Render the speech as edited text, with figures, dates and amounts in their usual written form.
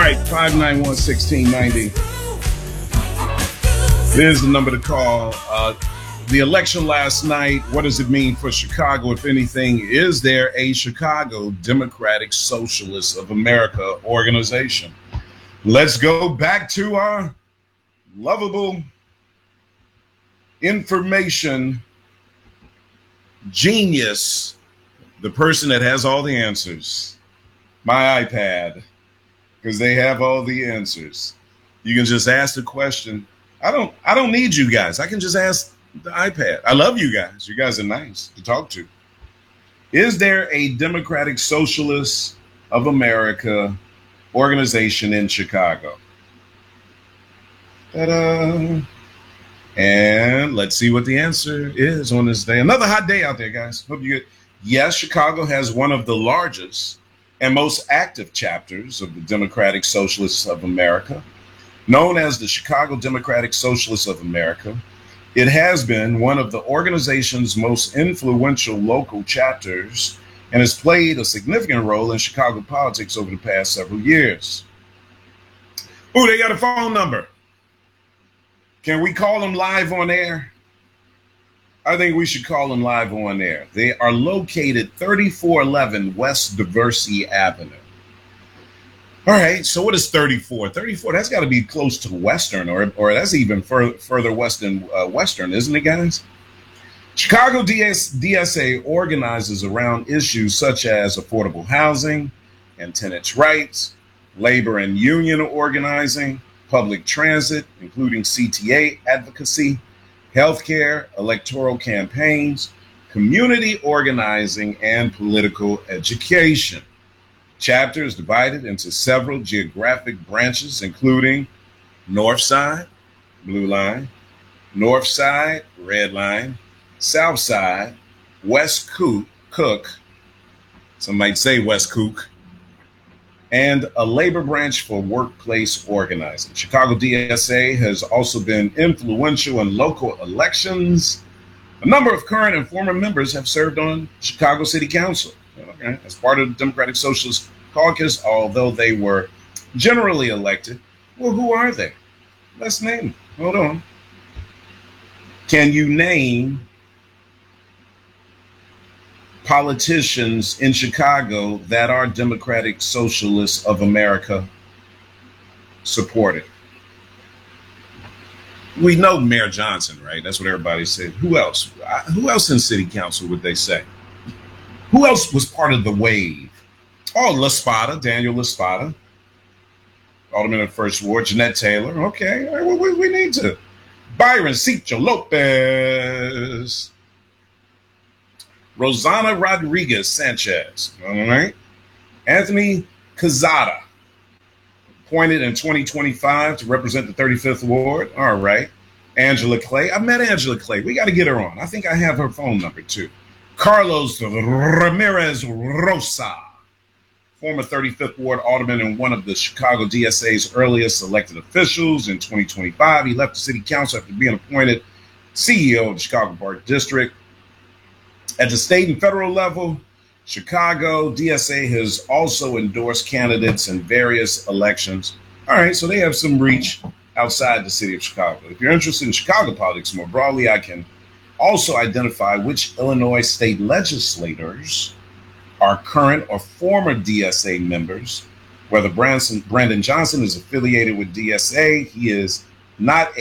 right, 591-1690. There's the number to call. The election last night, what does it mean for Chicago, if anything? Is there a Chicago Democratic Socialists of America organization? Let's go back to our lovable information genius, the person that has all the answers, my iPad, because they have all the answers. You can just ask the question. I don't need you guys. I can just ask the iPad. I love you guys. You guys are nice to talk to. Is there a Democratic Socialists of America organization in Chicago? Ta-da. And let's see what the answer is on this day. Another hot day out there, guys. Hope you get. Yes, Chicago has one of the largest and most active chapters of the Democratic Socialists of America, known as the Chicago Democratic Socialists of America. It has been one of the organization's most influential local chapters and has played a significant role in Chicago politics over the past several years. Oh, they got a phone number. Can we call them live on air? I think we should call them live on air. They are located 3411 West Diversey Avenue. All right, so what is 34? 34, that's got to be close to Western, or that's even further west than Western, isn't it, guys? Chicago DSA organizes around issues such as affordable housing and tenants' rights, labor and union organizing, public transit, including CTA advocacy, healthcare, electoral campaigns, community organizing, and political education. Chapter is divided into several geographic branches, including North Side, Blue Line, North Side, Red Line, South Side, West Cook, some might say West Cook, and a labor branch for workplace organizing. Chicago DSA has also been influential in local elections. A number of current and former members have served on Chicago City Council. Okay, as part of the Democratic Socialist Caucus, although they were generally elected. Well, who are they? Let's name them. Hold on. Can you name politicians in Chicago that are Democratic Socialists of America supported? We know Mayor Johnson, right? That's what everybody said. Who else? Who else in City Council would they say? Who else was part of the wave? Oh, LaSpada, Daniel LaSpada, Alderman of First Ward, Jeanette Taylor. Okay, all right, well, we need to. Byron Cicho Lopez, Rosanna Rodriguez Sanchez, all right. Anthony Cazada, appointed in 2025 to represent the 35th Ward. All right. Angela Clay. I met Angela Clay. We got to get her on. I think I have her phone number too. Carlos Ramirez Rosa, former 35th Ward Alderman and one of the Chicago DSA's earliest elected officials. In 2025, he left the city council after being appointed CEO of the Chicago Park District. At the state and federal level, Chicago DSA has also endorsed candidates in various elections. All right, so they have some reach outside the city of Chicago. If you're interested in Chicago politics more broadly, I can also identify which Illinois state legislators are current or former DSA members. Whether Brandon Johnson is affiliated with DSA, he is not